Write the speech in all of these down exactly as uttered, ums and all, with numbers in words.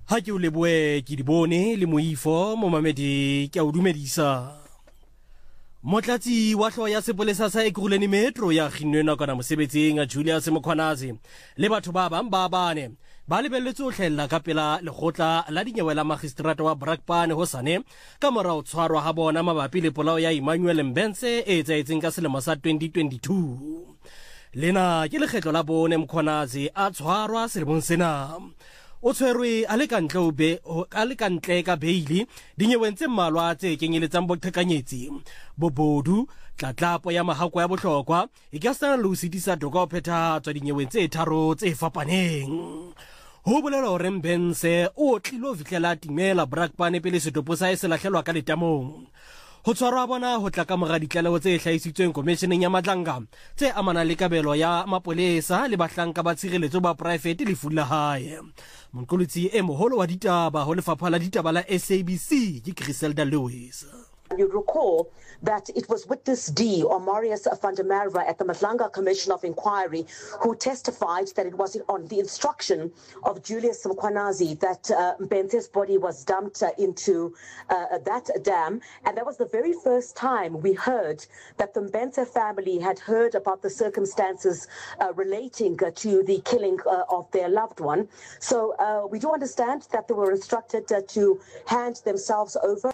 Ha ke o leboe ke di bone le moifo mo mamedi ke a o dumedisa. Motlatsi wa hlo ya sepolesa sa Ekurhuleni Metro ya kginnwe nakwana mosebetsing a Julius Mkhwanazi le batho ba bang ba bane ba lebelletse ho hlella ka pela lekgotla la dinyewe la magistrata wa Brakpan hosane ka mora ho tshwarwa ha bona mabapi le polao ya Emmanuel Mbense e etsaetseng ka selemo sa twenty twenty-two. Lena ke lekgetlo la bone Mkhwanazi a tshwarwa selemong sena. O tshwerwe a le kantle o be a le kantle ka beili dinyeweng tse mmalwa tse kenyeletsang boqhekanyetsi bobodu tlatlapo ya mahako ya bohlokwa e ka sana le ho sitisa toka ho phethahatswa dinyeweng tse tharo tse fapaneng. Ho bolela hore Mbense o tlilo fihlela timela Brakpan pele setopo sa se lahlelwa ka letamong. Ho tshwarwa bona ho tla ka mora ditlaleho tse hlahisitsweng komisheneng ya Matlanga tse amana le kabelo ya mapolesa le bahlanka ba tshireletso ba private le fulla hae. Monqolotsi e moholo wa ditaba ho lefapha la ditaba la S A B C ke Griselda Lewis. You recall that it was Witness D, or Marius van der Merwe, at the Matlanga Commission of Inquiry, who testified that it was on the instruction of Julius Mkhwanazi that uh, Mbense's body was dumped uh, into uh, that dam. And that was the very first time we heard that the Mbense family had heard about the circumstances uh, relating uh, to the killing uh, of their loved one. So uh, we do understand that they were instructed uh, to hand themselves over.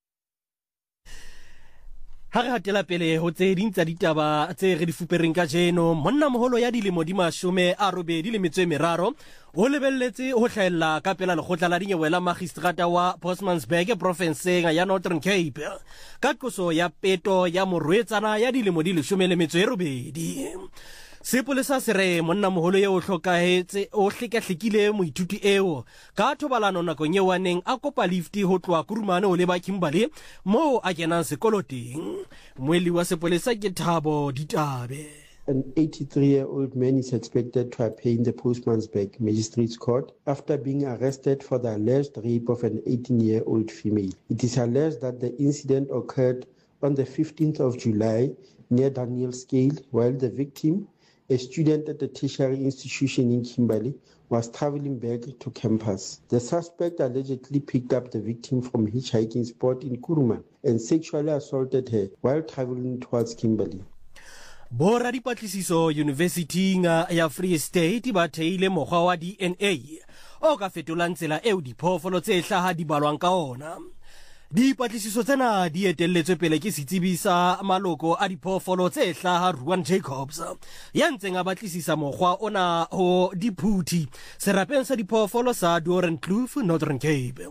Ha re hatela pele ho tse ding tsa ditaba tse re di fupereng ka jeno, monna moholo ya dilemo di mashome a robedi le metso e meraro o lebelletse ho hlahella ka pela lekgotla la dinyewe la magistrata wa Bosmansberg provinceng ya Northern Cape ka qoso ya peto ya morwetsana ya dilemo di leshome le metso e robedi. Sepolesa se re monna moholo eo hlokahetse o hlekahlikile moithuti eo ka thobalano nakong eo a neng a kopa lifti ho tloha Kurumane ho leba Kimberley moo a kenang sekolo teng. Moeli wa sepolesa ke Thabo Ditabe. An eighty-three-year-old man is expected to appear in the Bosmansberg Magistrates Court after being arrested for the alleged rape of an eighteen-year-old female. It is alleged that the incident occurred on the fifteenth of July near Daniel Scale while the victim, a student at the tertiary institution in Kimberley, was traveling back to campus. The suspect allegedly picked up the victim from a hitchhiking spot in Kuruman and sexually assaulted her while traveling towards Kimberley. Bora di patlisiso University ya Free State ba theile mokgwa wa D N A o ka fetolang tsela eo diphoofolo tse hlaha di balwang ka ona. Dipatlisiso tsena di etelletswe pele ke setsibisa maloko a diphoofolo tse hlaha Ruan Jacobs ya ntseng a batlisisa mokgwa ona ho diphuthi serapeng sa diphoofolo sa Doornkloof Northern Cape.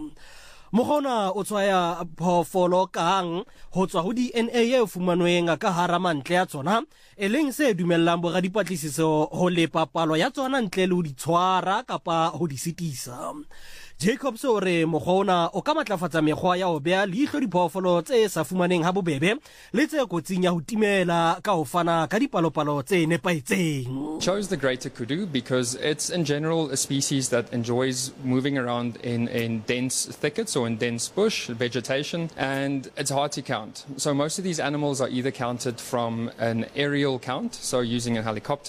Mokgona o tswaya phoofolo kang ho tswa ho D N A e fumanweng ka hara mantle ya tsona e leng se dumellang bo radipatlisiso ho lepa palo ya tsona ntle le ho di tshwara kapa ho di sitisa. Jacobs o re mokgona o ka matlafatsa mekgwa ya ho bea leihlo diphoofolo tse sa fumaneng ha bobebe le tse kotsing ya ho timela ka ho fana ka dipalopalo tse nepahetseng. Chose the greater kudu because it's in general a species that enjoys moving around in, in dense thickets or in dense bush vegetation, and it's hard to count. So most of these animals are either counted from an aerial count, so using a helicopter